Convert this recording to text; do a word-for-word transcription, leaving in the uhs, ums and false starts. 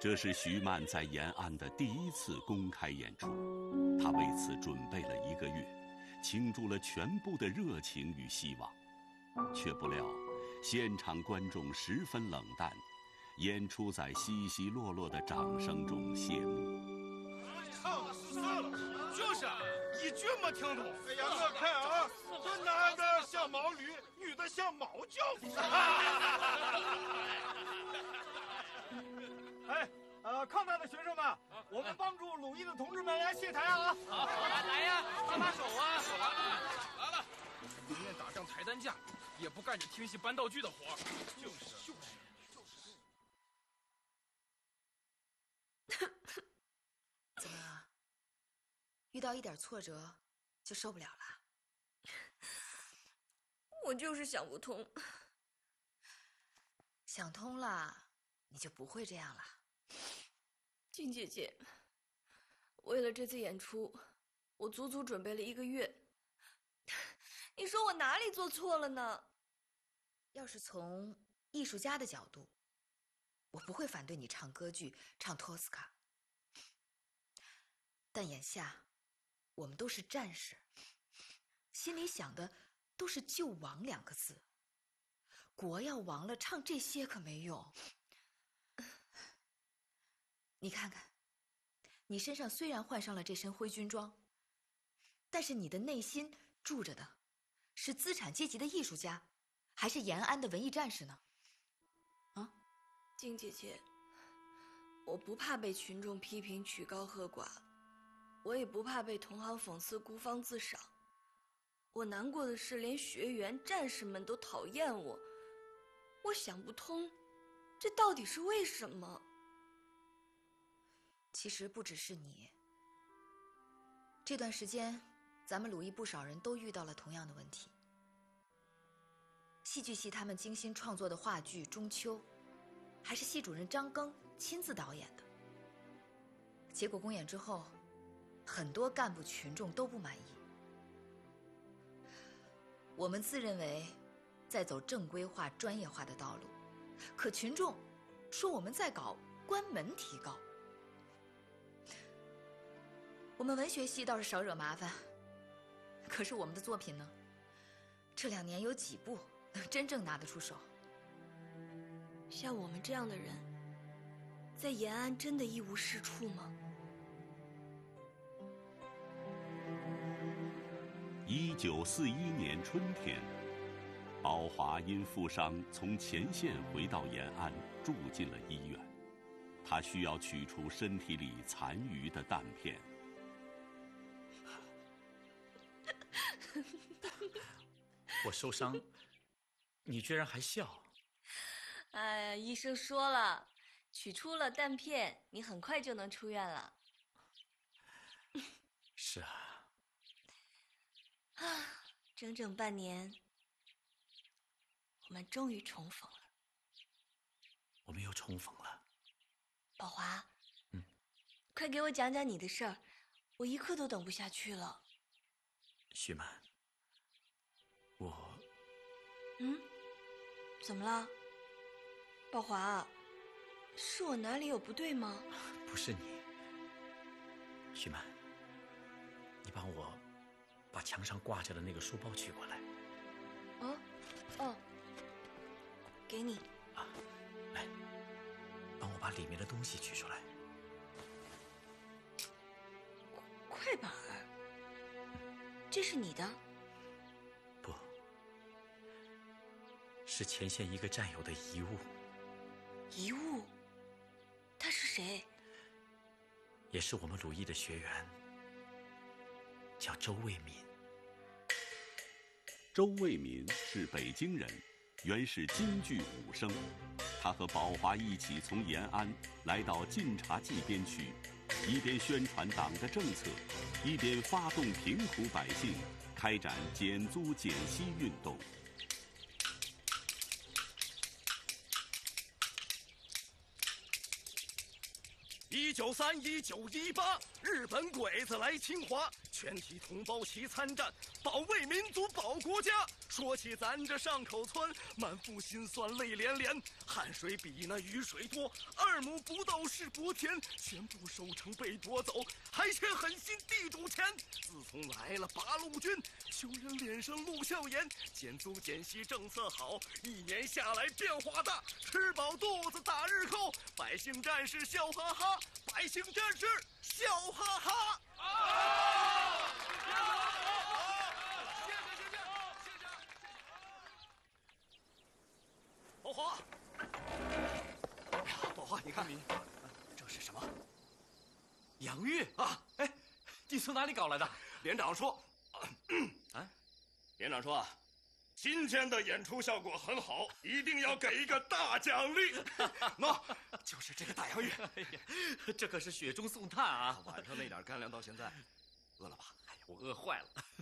这是徐曼在延安的第一次公开演出，他为此准备了一个月，倾注了全部的热情与希望，却不料现场观众十分冷淡，演出在稀稀落落的掌声中谢幕。 唱的是啥了？就是一句没听懂。哎呀，我看啊，这男的像毛驴，女的像毛教子。哎，呃，抗战的学生们，我们帮助鲁艺的同志们来卸台啊！ 好，来呀，搭把手啊！来了，宁愿打上抬担架，也不干这听戏搬道具的活。就是，就是。 怎么了？遇到一点挫折就受不了了？ 我就是想不通。 想通了，你就不会这样了。 静姐姐，为了这次演出，我足足准备了一个月。你说我哪里做错了呢？ 要是从艺术家的角度，我不会反对你唱歌剧，唱托斯卡。但眼下，我们都是战士，心里想的都是救亡两个字。国要亡了，唱这些可没用。你看看，你身上虽然换上了这身灰军装，但是你的内心住着的是资产阶级的艺术家，还是延安的文艺战士呢？啊， 静姐姐，我不怕被群众批评曲高和寡，我也不怕被同行讽刺孤芳自赏。我难过的是，连学员、战士们都讨厌我。我想不通，这到底是为什么？ 其实不只是你，这段时间，咱们鲁艺不少人都遇到了同样的问题。戏剧系他们精心创作的话剧《中秋》，还是系主任张庚亲自导演的。结果公演之后，很多干部群众都不满意。我们自认为在走正规化、专业化的道路，可群众说我们在搞关门提高。我们文学系倒是少惹麻烦，可是我们的作品呢？这两年有几部能真正拿得出手？ 像我们这样的人，在延安真的一无是处吗？ 一九四一年春天，宝华因负伤从前线回到延安，住进了医院。他需要取出身体里残余的弹片。 我受伤，你居然还笑？ 哎，医生说了，取出了弹片，你很快就能出院了。 是啊。 啊，整整半年，我们终于重逢了。 我们又重逢了。 宝华， 嗯， 快给我讲讲你的事儿，我一刻都等不下去了。 徐曼，我…… 嗯，怎么了？宝华，是我哪里有不对吗？ 不是你，徐曼，你帮我把墙上挂着的那个书包取过来。 哦，哦，给你。 啊，来，帮我把里面的东西取出来。 快板儿，这是你的？ 不，是前线一个战友的遗物。 遗物？他是谁？ 也是我们鲁艺的学员，叫周卫民。 周卫民是北京人，原是京剧武生。他和宝华一起从延安来到晋察冀边区，一边宣传党的政策，一边发动贫苦百姓，开展减租减息运动。 一九三一九一八，日本鬼子来侵华， 全体同胞齐参战，保卫民族保国家。说起咱这上口村，满腹心酸泪连连，汗水比那雨水多，二亩不到是国田，全部收成被夺走，还欠狠心地主钱。自从来了八路军，穷人脸上露笑颜，减租减息政策好，一年下来变化大，吃饱肚子大日寇，百姓战士笑哈哈，百姓战士笑哈哈。啊！谢谢谢谢谢谢。宝华，哎呀，宝华，你看，这是什么？ 洋芋啊！哎，你从哪里搞来的？ 连长说， 啊， 连长说啊，今天的演出效果很好，一定要给一个大奖励。喏，就是这个大洋芋。 哎呀，这可是雪中送炭啊！ 晚上那点干粮到现在，饿了吧？ 哎呀，我饿坏了。